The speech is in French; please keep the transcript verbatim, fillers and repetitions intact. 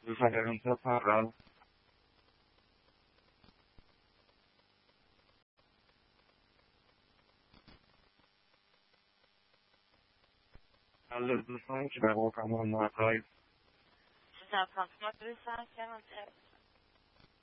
Referenza Parral. Alle deux cent quarante-neuf. six cent trente-trois, deux cent quarante-sept.